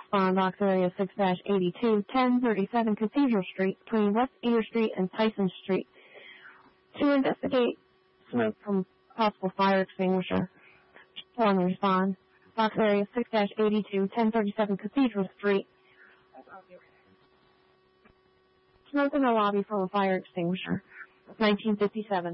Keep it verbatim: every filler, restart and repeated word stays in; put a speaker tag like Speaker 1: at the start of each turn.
Speaker 1: Respond box area six eighty-two, ten thirty-seven Cathedral Street between West Eater Street and Tyson Street to investigate smoke from possible fire extinguisher. One respond. Box area six eighty-two, ten thirty-seven Cathedral Street. Smoke in the lobby from a fire extinguisher. nineteen fifty-seven.